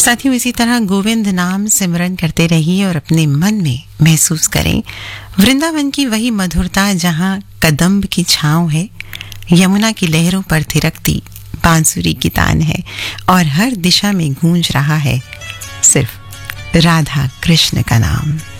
साथियों, इसी तरह गोविंद नाम सिमरन करते रहिए और अपने मन में महसूस करें वृंदावन की वही मधुरता जहां कदम्ब की छांव है, यमुना की लहरों पर थिरकती बांसुरी की तान है और हर दिशा में गूंज रहा है सिर्फ राधा कृष्ण का नाम।